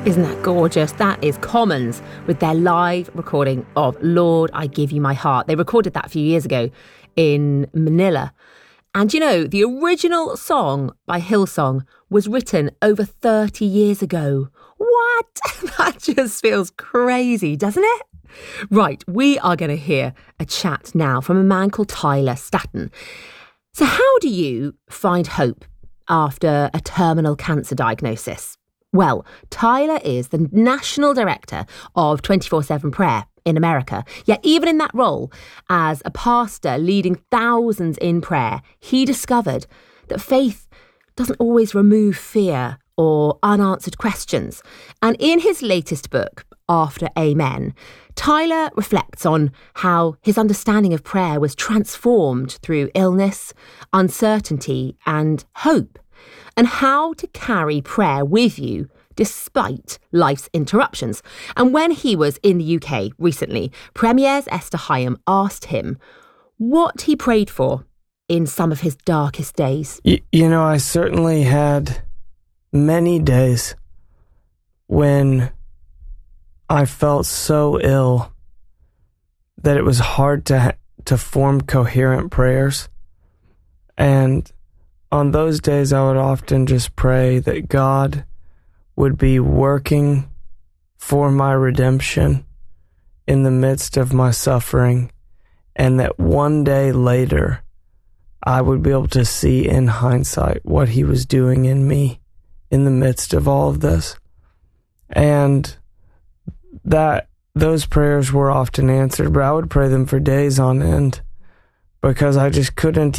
Isn't that gorgeous? That is Commons with their live recording of Lord, I Give You My Heart. They recorded that a few years ago in Manila. And you know, the original song by Hillsong was written over 30 years ago. What? That just feels crazy, doesn't it? Right, we are going to hear a chat now from a man called Tyler Staton. So how do you find hope after a terminal cancer diagnosis? Well, Tyler is the National Director of 24/7 Prayer in America. Yet even in that role, as a pastor leading thousands in prayer, he discovered that faith doesn't always remove fear or unanswered questions. And in his latest book, After Amen, Tyler reflects on how his understanding of prayer was transformed through illness, uncertainty, and hope, and how to carry prayer with you despite life's interruptions. And when he was in the UK recently, Premier's Esther Higham asked him what he prayed for in some of his darkest days. You know, I certainly had many days when I felt so ill that it was hard to form coherent prayers. And on those days, I would often just pray that God would be working for my redemption in the midst of my suffering, and that one day later, I would be able to see in hindsight what he was doing in me in the midst of all of this. And that those prayers were often answered, but I would pray them for days on end because I just couldn't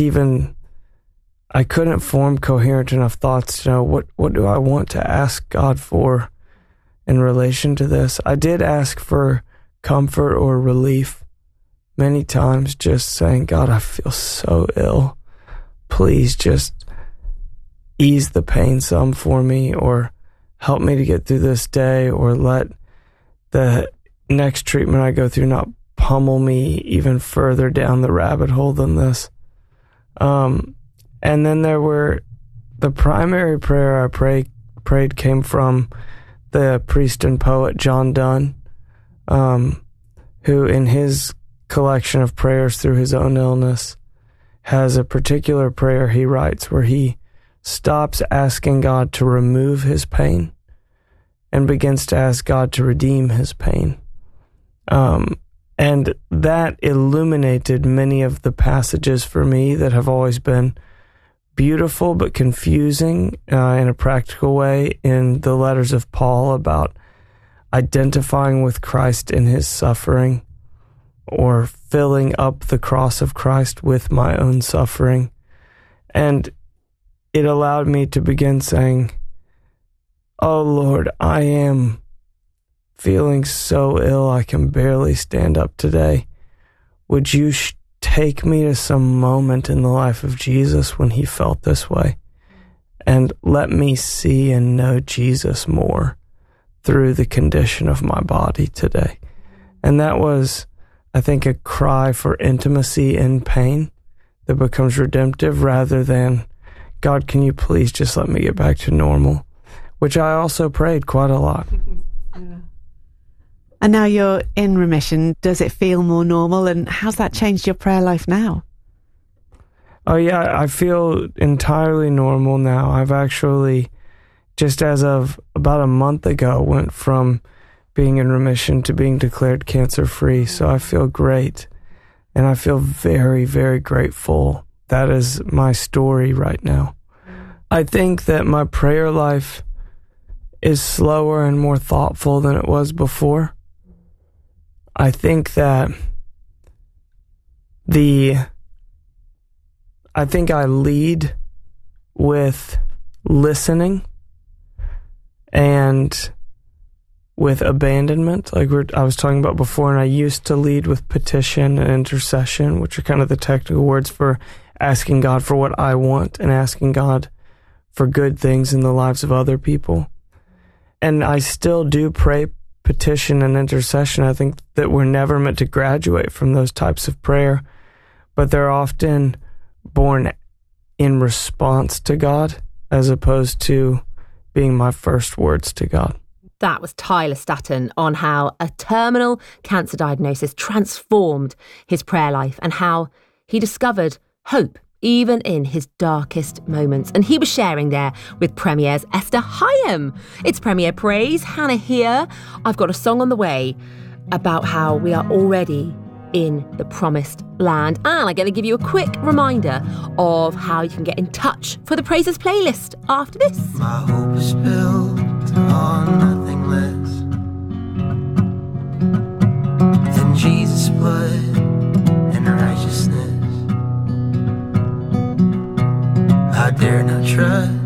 form coherent enough thoughts to know what do I want to ask God for in relation to this. I did ask for comfort or relief many times, just saying, God, I feel so ill. Please just ease the pain some for me, or help me to get through this day, or let the next treatment I go through not pummel me even further down the rabbit hole than this. And then there were the primary prayer I prayed came from the priest and poet John Donne, who in his collection of prayers through his own illness has a particular prayer he writes where he stops asking God to remove his pain and begins to ask God to redeem his pain. And that illuminated many of the passages for me that have always been beautiful but confusing in a practical way in the letters of Paul about identifying with Christ in his suffering, or filling up the cross of Christ with my own suffering. And it allowed me to begin saying, oh Lord, I am feeling so ill I can barely stand up today. Would you take me to some moment in the life of Jesus when he felt this way, and let me see and know Jesus more through the condition of my body today. And that was, I think, a cry for intimacy in pain that becomes redemptive, rather than, God, can you please just let me get back to normal? Which I also prayed quite a lot. Yeah. And now you're in remission. Does it feel more normal? And how's that changed your prayer life now? Oh, yeah, I feel entirely normal now. I've actually, just as of about a month ago, went from being in remission to being declared cancer-free. So I feel great. And I feel very, very grateful. That is my story right now. I think that my prayer life is slower and more thoughtful than it was before. I think that I lead with listening and with abandonment, like I was talking about before, and I used to lead with petition and intercession, which are kind of the technical words for asking God for what I want and asking God for good things in the lives of other people. And I still do pray petition and intercession. I think that we're never meant to graduate from those types of prayer, but they're often born in response to God as opposed to being my first words to God. That was Tyler Staton on how a terminal cancer diagnosis transformed his prayer life and how he discovered hope even in his darkest moments. And he was sharing there with Premier's Esther Hyam. It's Premier Praise, Hannah here. I've got a song on the way about how we are already in the promised land. And I'm going to give you a quick reminder of how you can get in touch for the Praises playlist after this. My hope is built on nothing less than Jesus' blood and righteousness. I dare not trust